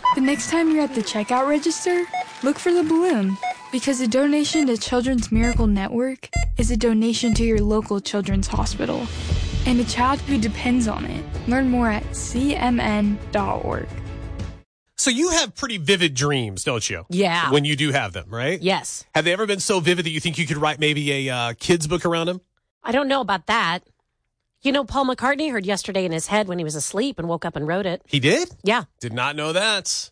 The next time you're at the checkout register, look for the balloon. Because a donation to Children's Miracle Network is a donation to your local children's hospital and a child who depends on it. Learn more at cmn.org. So you have pretty vivid dreams, don't you? Yeah. When you do have them, right? Yes. Have they ever been so vivid that you think you could write maybe a kid's book around them? I don't know about that. You know, Paul McCartney heard Yesterday in his head when he was asleep and woke up and wrote it. He did? Yeah. Did not know that.